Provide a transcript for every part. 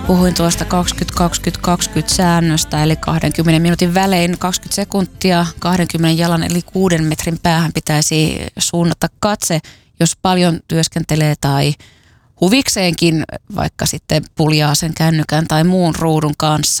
Puhuin tuosta 20-20-20 säännöstä, eli 20 minuutin välein 20 sekuntia 20 jalan eli 6 metrin päähän pitäisi suunnata katse, jos paljon työskentelee tai huvikseenkin vaikka sitten puljaa sen kännykän tai muun ruudun kanssa.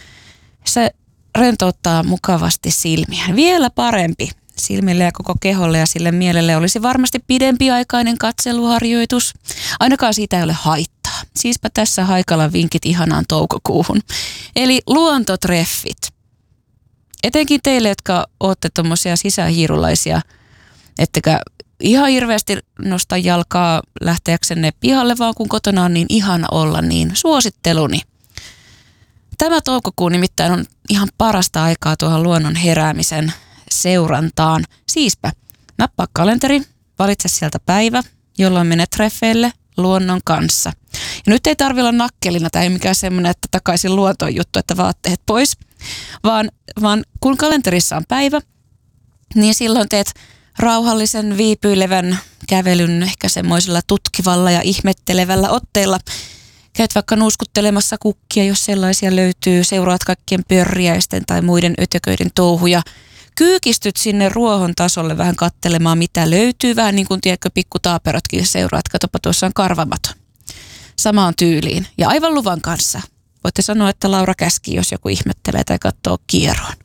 Se rentouttaa mukavasti silmiä. Vielä parempi silmille ja koko keholle ja sille mielelle olisi varmasti pidempiaikainen katseluharjoitus. Ainakaan siitä ei ole haittaa. Siispä tässä Haikalan vinkit ihanaan toukokuuhun. Eli luontotreffit. Etenkin teille, jotka olette tommosia sisähiirulaisia, ettekä ihan hirveästi nosta jalkaa lähteäksenne pihalle, vaan kun kotona on niin ihana olla, niin suositteluni. Tämä toukokuu nimittäin on ihan parasta aikaa tuohon luonnon heräämisen seurantaan. Siispä, nappaa kalenteri, valitse sieltä päivä, jolloin menet treffeille luonnon kanssa. Ja nyt ei tarvitse olla nakkelina tai mikään semmoinen, että takaisin luontoon juttu, että vaatteet pois, vaan kun kalenterissa on päivä, niin silloin teet rauhallisen viipyilevän kävelyn ehkä semmoisella tutkivalla ja ihmettelevällä otteella. Käyt vaikka nuuskuttelemassa kukkia, jos sellaisia löytyy, seuraat kaikkien pörriäisten tai muiden ötököiden touhuja. Kyykistyt sinne ruohon tasolle vähän katselemaan, mitä löytyy. Vähän niin kuin, tiedätkö, pikkutaaperotkin seuraat. Katsopa, tuossa on karvamato. Samaan tyyliin. Ja aivan luvan kanssa. Voitte sanoa, että Laura käski, jos joku ihmettelee tai katsoo kierroon.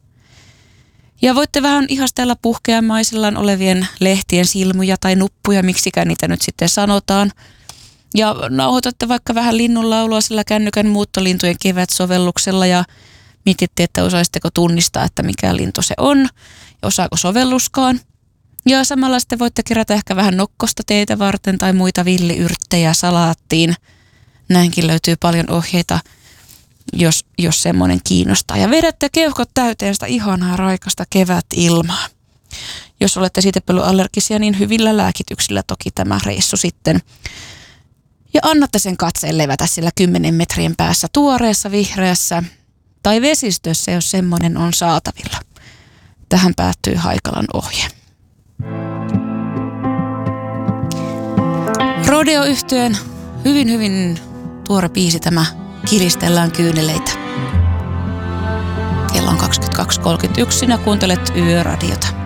Ja voitte vähän ihastella puhkeamaisillaan olevien lehtien silmuja tai nuppuja, miksikään niitä nyt sitten sanotaan. Ja nauhoitatte vaikka vähän linnunlaulua sillä kännykän muuttolintujen kevätsovelluksella ja mietitte, että osaisitteko tunnistaa, että mikä lintu se on ja osaako sovelluskaan. Ja samalla sitten voitte kerätä ehkä vähän nokkosta teitä varten tai muita villiyrttejä salaattiin. Näinkin löytyy paljon ohjeita, jos semmoinen kiinnostaa. Ja vedätte keuhkot täyteen sitä ihanaa raikasta kevätilmaa. Jos olette siitepölyallergisia, niin hyvillä lääkityksillä toki tämä reissu sitten. Ja annatte sen katseen levätä sillä 10 metrien päässä tuoreessa vihreässä tai vesistössä, jos semmoinen on saatavilla. Tähän päättyy Haikalan ohje. Rodeo-yhtyeen hyvin tuore biisi tämä Kiristellään kyyneleitä. Kello on 22.31, sinä kuuntelet Yöradiota.